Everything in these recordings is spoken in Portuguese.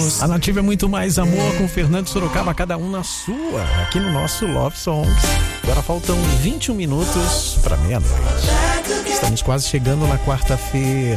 anos. A Nativa é muito mais amor com Fernando Sorocaba, cada um na sua, aqui no nosso Love Songs. Agora faltam 21 minutos para meia-noite. Estamos quase chegando na quarta-feira.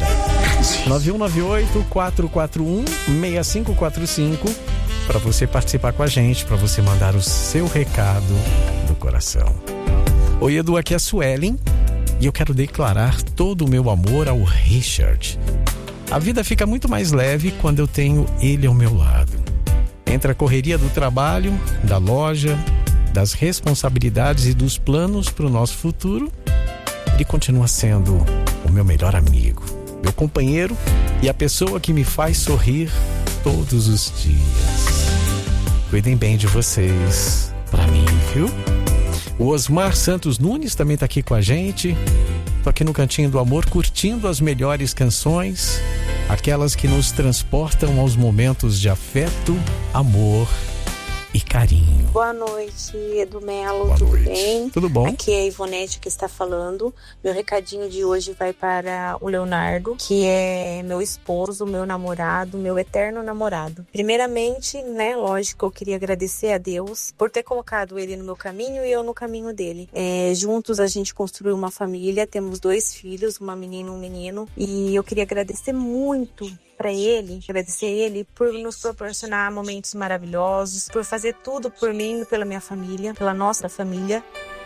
9198-441-6545 para você participar com a gente, para você mandar o seu recado do coração. Oi, Edu, aqui é a Suelen e eu quero declarar todo o meu amor ao Richard. A vida fica muito mais leve quando eu tenho ele ao meu lado. Entre a correria do trabalho, da loja, das responsabilidades e dos planos para o nosso futuro, ele continua sendo o meu melhor amigo, meu companheiro e a pessoa que me faz sorrir todos os dias. Cuidem bem de vocês, pra mim, viu? O Osmar Santos Nunes também tá aqui com a gente. Tô aqui no Cantinho do Amor, curtindo as melhores canções, aquelas que nos transportam aos momentos de afeto, amor e carinho. Boa noite, Edu Melo, Boa tudo noite. bem? Tudo bom? Aqui é a Ivonete que está falando. Meu recadinho de hoje vai para o Leonardo, que é meu esposo, meu namorado, meu eterno namorado. Primeiramente, lógico, eu queria agradecer a Deus por ter colocado ele no meu caminho e eu no caminho dele. Juntos a gente construiu uma família, temos 2 filhos, uma menina e um menino, e eu queria agradecer muito para ele, agradecer ele por nos proporcionar momentos maravilhosos, por fazer tudo por mim e pela minha família, pela nossa família.